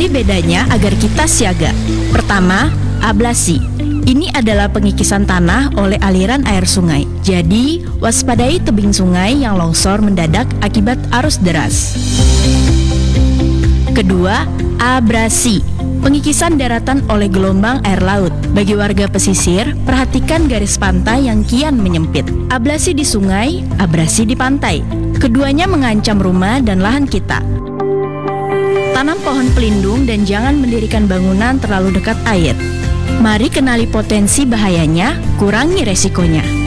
Ini bedanya agar kita siaga. Pertama, ablasi. Ini adalah pengikisan tanah oleh aliran air sungai. Jadi, waspadai tebing sungai yang longsor mendadak akibat arus deras. Kedua, abrasi. Pengikisan daratan oleh gelombang air laut. Bagi warga pesisir, perhatikan garis pantai yang kian menyempit. Ablasi di sungai, abrasi di pantai. Keduanya mengancam rumah dan lahan kita. Tanam pohon pelindung dan jangan mendirikan bangunan terlalu dekat air. Mari kenali potensi bahayanya, kurangi resikonya.